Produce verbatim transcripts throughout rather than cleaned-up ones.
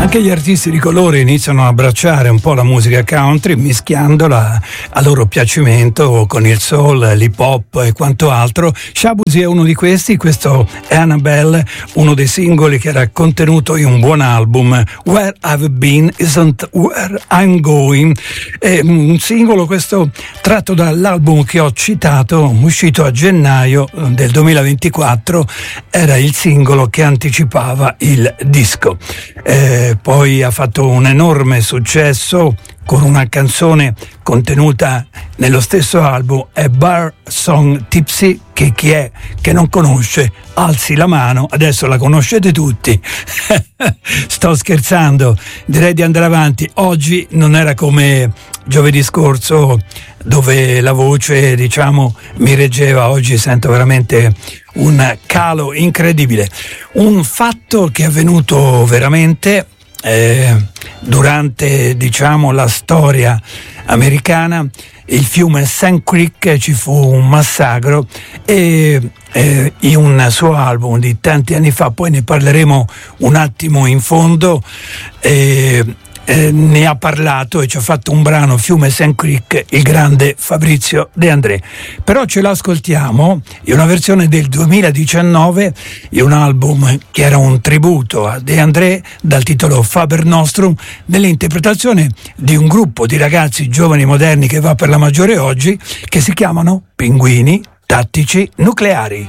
Anche gli artisti di colore iniziano a abbracciare un po' la musica country, mischiandola a loro piacimento con il soul, l'hip hop e quanto altro. Shabuzi è uno di questi. Questo è Annabelle, uno dei singoli che era contenuto in un buon album, Where I've Been Isn't Where I'm Going. È un singolo questo tratto dall'album che ho citato, uscito a gennaio del duemilaventiquattro. Era il singolo che anticipava il disco. Eh, poi ha fatto un enorme successo con una canzone contenuta nello stesso album, A Bar Song Tipsy, che chi è che non conosce alzi la mano, adesso la conoscete tutti. Sto scherzando, direi di andare avanti. Oggi non era come giovedì scorso, dove la voce, diciamo, mi reggeva. Oggi sento veramente un calo incredibile. Un fatto che è avvenuto veramente eh, durante, diciamo, la storia americana. Il fiume Sand Creek, ci fu un massacro e eh, in un suo album di tanti anni fa, poi ne parleremo un attimo in fondo, eh, eh, ne ha parlato e ci ha fatto un brano, Fiume Sand Creek, il grande Fabrizio De André. Però ce l'ascoltiamo in una versione del duemiladiciannove, in un album che era un tributo a De André dal titolo Faber Nostrum, nell'interpretazione di un gruppo di ragazzi giovani moderni che va per la maggiore oggi, che si chiamano Pinguini Tattici Nucleari.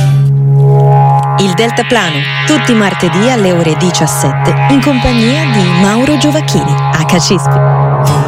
Il Deltaplano, tutti i martedì alle ore diciassette, in compagnia di Mauro Giovacchini, H C I S P.